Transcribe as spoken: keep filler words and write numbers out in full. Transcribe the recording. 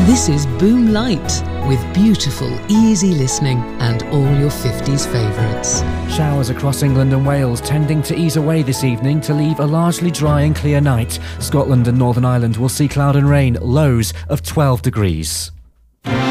This is Boom Light, with beautiful, easy listening and all your fifties favourites. Showers across England and Wales tending to ease away this evening to leave a largely dry and clear night. Scotland and Northern Ireland will see cloud and rain, lows of twelve degrees.